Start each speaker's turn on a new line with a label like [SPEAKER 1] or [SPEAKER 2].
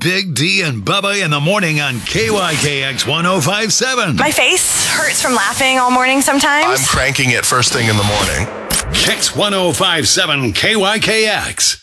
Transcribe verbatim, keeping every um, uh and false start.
[SPEAKER 1] Big D and Bubba in the morning on K Y K X one oh five point seven.
[SPEAKER 2] My face hurts from laughing all morning sometimes.
[SPEAKER 3] I'm cranking it first thing in the morning.
[SPEAKER 1] K X one oh five point seven K Y K X.